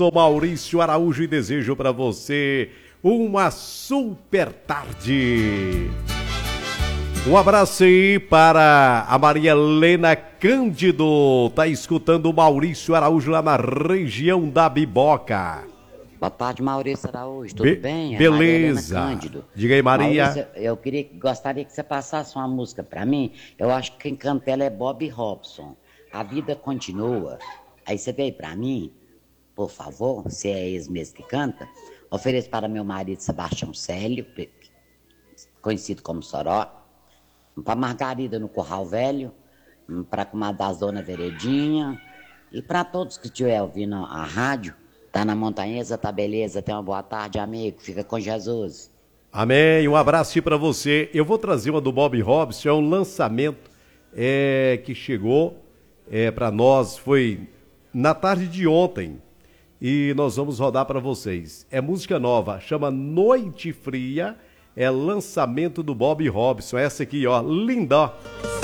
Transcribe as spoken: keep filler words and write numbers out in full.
sou Maurício Araújo e desejo para você uma super tarde. Um abraço aí para a Maria Helena Cândido, tá escutando o Maurício Araújo lá na região da Biboca. Boa tarde, Maurício Araújo, tudo Be bem? Beleza. Cândido. Diga aí, Maria. Maurício, eu queria, gostaria que você passasse uma música para mim. Eu acho que quem canta ela é Bob Robson. A vida continua. Aí você veio para mim, por favor, se é esse mesmo que canta, ofereço para meu marido Sebastião Célio, conhecido como Soró, para Margarida no Curral Velho, para a comadre das Dona Veredinha e para todos que estiver ouvindo a rádio. Tá na montanhesa, tá beleza, tenha uma boa tarde, amigo, fica com Jesus. Amém, um abraço para você. Eu vou trazer uma do Bob Robson, é um lançamento é, que chegou é, para nós, foi na tarde de ontem, e nós vamos rodar para vocês. É música nova, chama Noite Fria, é lançamento do Bob Robson, essa aqui, ó, linda, ó.